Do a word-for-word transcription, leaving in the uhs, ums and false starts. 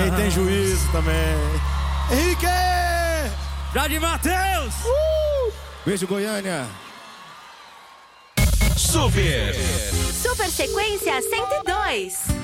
Quem tem juízo também. Henrique! Jardim Matheus! Uh! Beijo, Goiânia. Super! Super Sequência cento e dois.